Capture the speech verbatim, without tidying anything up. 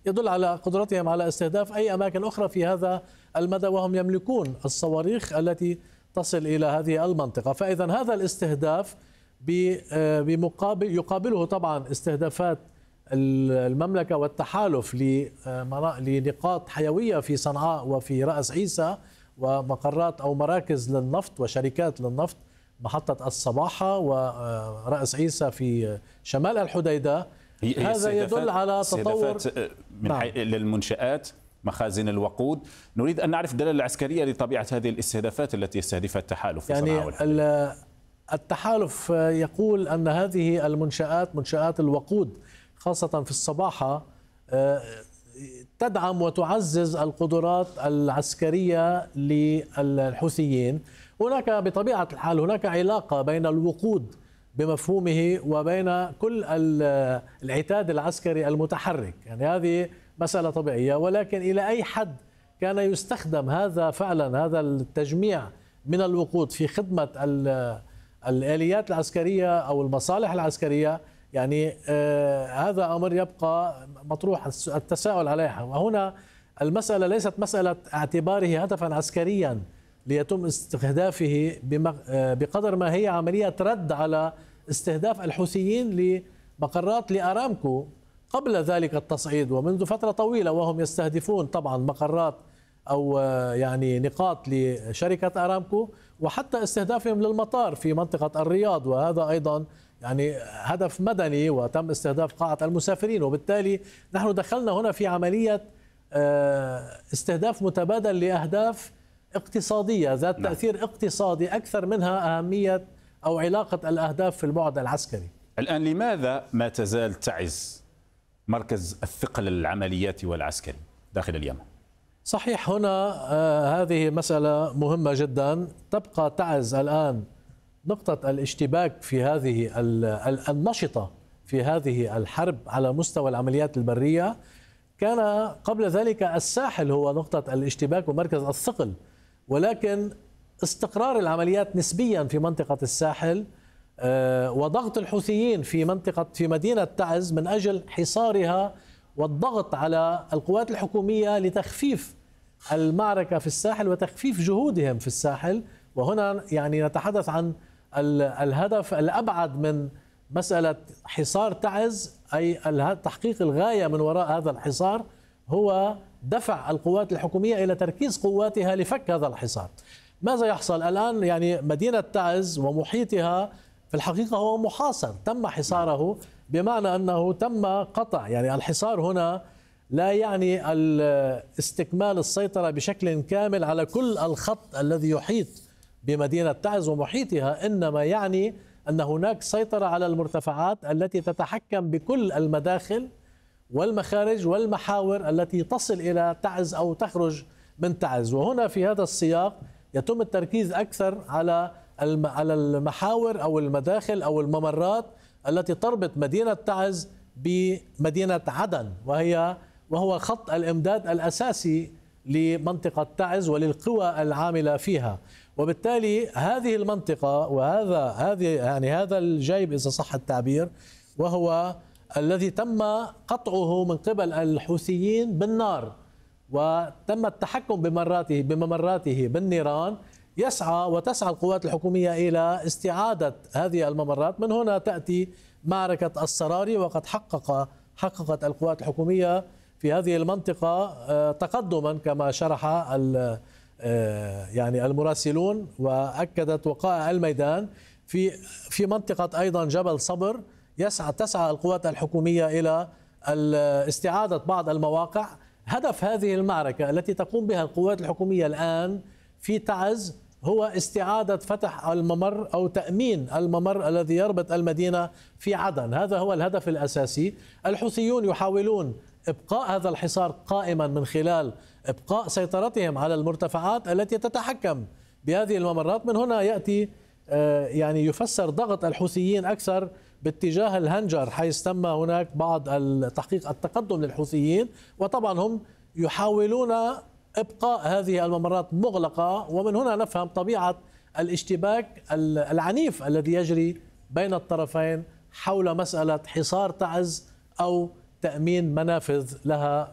يدل على قدرتهم على استهداف أي أماكن أخرى في هذا المدى، وهم يملكون الصواريخ التي تصل إلى هذه المنطقة. فإذا هذا الاستهداف بمقابل يقابله طبعا استهدافات المملكة والتحالف لنقاط حيوية في صنعاء وفي رأس عيسى، ومقرات أو مراكز للنفط وشركات للنفط، محطة الصباحة ورأس عيسى في شمال الحديدة. هذا يدل على تطور من نعم. للمنشآت، مخازن الوقود. نريد أن نعرف الدلالة العسكرية لطبيعة هذه الاستهدافات التي يستهدفها التحالف في يعني صنعاء. التحالف يقول أن هذه المنشآت، منشآت الوقود خاصة في الصباحة، تدعم وتعزز القدرات العسكرية للحوثيين. هناك بطبيعة الحال هناك علاقة بين الوقود بمفهومه وبين كل العتاد العسكري المتحرك، يعني هذه مسألة طبيعية. ولكن إلى أي حد كان يستخدم هذا فعلا، هذا التجميع من الوقود في خدمة الآليات العسكرية أو المصالح العسكرية، يعني آه هذا أمر يبقى مطروح التساؤل عليه. وهنا المسألة ليست مسألة اعتباره هدفا عسكريا ليتم استهدافه بقدر ما هي عملية رد على استهداف الحوثيين لمقرات لأرامكو قبل ذلك التصعيد ومنذ فترة طويلة، وهم يستهدفون طبعا مقرات أو يعني نقاط لشركة أرامكو، وحتى استهدافهم للمطار في منطقة الرياض، وهذا أيضا يعني هدف مدني، وتم استهداف قاعة المسافرين. وبالتالي نحن دخلنا هنا في عملية استهداف متبادل لأهداف اقتصادية ذات نعم. تأثير اقتصادي أكثر منها أهمية أو علاقة الأهداف في البعد العسكري. الآن لماذا ما تزال تعز مركز الثقل العملياتي والعسكري داخل اليمن؟ صحيح، هنا آه هذه مسألة مهمة جدا. تبقى تعز الآن نقطة الاشتباك في هذه النشطة في هذه الحرب على مستوى العمليات البرية. كان قبل ذلك الساحل هو نقطة الاشتباك ومركز الثقل، ولكن استقرار العمليات نسبيا في منطقة الساحل آه وضغط الحوثيين في منطقة في مدينة تعز من أجل حصارها والضغط على القوات الحكومية لتخفيف المعركة في الساحل وتخفيف جهودهم في الساحل. وهنا يعني نتحدث عن الهدف الأبعد من مسألة حصار تعز، أي تحقيق الغاية من وراء هذا الحصار هو دفع القوات الحكومية إلى تركيز قواتها لفك هذا الحصار. ماذا يحصل الآن؟ يعني مدينة تعز ومحيطها في الحقيقة هو محاصر، تم حصاره، بمعنى أنه تم قطع، يعني الحصار هنا لا يعني استكمال السيطرة بشكل كامل على كل الخط الذي يحيط بمدينة تعز ومحيطها، إنما يعني أن هناك سيطرة على المرتفعات التي تتحكم بكل المداخل والمخارج والمحاور التي تصل إلى تعز أو تخرج من تعز. وهنا في هذا السياق يتم التركيز أكثر على على المحاور أو المداخل أو الممرات التي تربط مدينة تعز بمدينة عدن، وهي وهو خط الإمداد الأساسي لمنطقة تعز وللقوى العاملة فيها. وبالتالي هذه المنطقة وهذا هذه يعني هذا الجيب إذا صح التعبير، وهو الذي تم قطعه من قبل الحوثيين بالنار وتم التحكم بممراته بممراته بالنيران، يسعى وتسعى القوات الحكومية إلى استعادة هذه الممرات. من هنا تأتي معركة الصراري، وقد حقق حققت القوات الحكومية في هذه المنطقة تقدما كما شرح يعني المراسلون، وأكدت وقائع الميدان في في منطقة أيضا جبل صبر. يسعى تسعى القوات الحكومية إلى استعادة بعض المواقع. هدف هذه المعركة التي تقوم بها القوات الحكومية الآن في تعز هو استعادة فتح الممر أو تأمين الممر الذي يربط المدينة في عدن. هذا هو الهدف الأساسي. الحوثيون يحاولون إبقاء هذا الحصار قائما من خلال إبقاء سيطرتهم على المرتفعات التي تتحكم بهذه الممرات. من هنا يأتي يعني يفسر ضغط الحوثيين أكثر باتجاه الهنجر، حيث تم هناك بعض تحقيق التقدم للحوثيين، وطبعا هم يحاولون إبقاء هذه الممرات مغلقة. ومن هنا نفهم طبيعة الاشتباك العنيف الذي يجري بين الطرفين حول مسألة حصار تعز أو تأمين منافذ لها